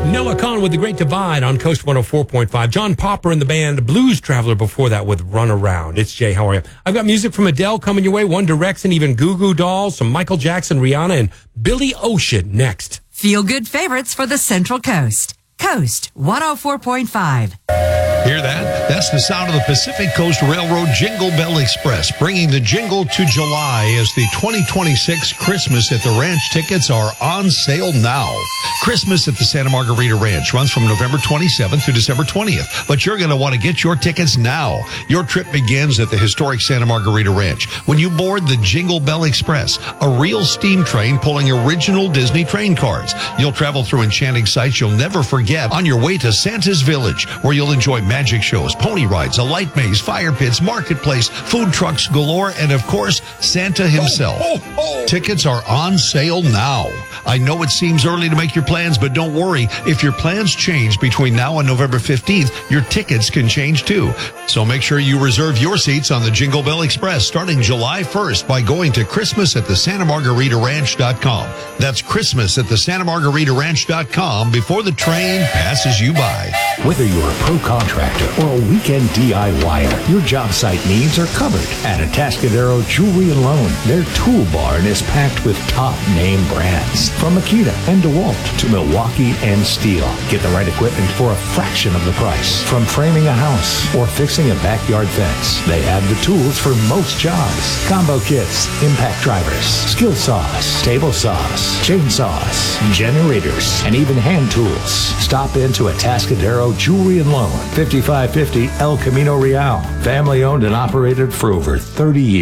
Noah Kahan with The Great Divide on Coast 104.5. John Popper and the band Blues Traveler before that with Run Around. It's Jay. How are you? I've got music from Adele coming your way, One Direction, even Goo Goo Dolls, some Michael Jackson, Rihanna, and Billy Ocean next. Feel good favorites for the Central Coast. Coast 104.5. Hear that? That's the sound of the Pacific Coast Railroad Jingle Bell Express, bringing the jingle to July as the 2026 Christmas at the Ranch tickets are on sale now. Christmas at the Santa Margarita Ranch runs from November 27th through December 20th, but you're going to want to get your tickets now. Your trip begins at the historic Santa Margarita Ranch when you board the Jingle Bell Express, a real steam train pulling original Disney train cars. You'll travel through enchanting sights you'll never forget on your way to Santa's Village, where you'll enjoy magic shows, pony rides, a light maze, fire pits, marketplace, food trucks galore, and of course, Santa himself. Tickets are on sale now. I know it seems early to make your plans, but don't worry. If your plans change between now and November 15th, your tickets can change too. So make sure you reserve your seats on the Jingle Bell Express starting July 1st by going to christmasatthesantamargaritaranch.com. That's christmasatthesantamargaritaranch.com before the train passes you by. Whether you're a pro contractor or a weekend DIYer, your job site needs are covered. At Atascadero Jewelry and Loan, their tool barn is packed with top name brands. From Makita and DeWalt to Milwaukee and Steel. Get the right equipment for a fraction of the price. From framing a house or fixing a backyard fence, they have the tools for most jobs. Combo kits, impact drivers, skill saws, table saws, chainsaws, generators, and even hand tools. Stop into Atascadero Jewelry and Loan, 5550 El Camino Real. Family owned and operated for over 30 years.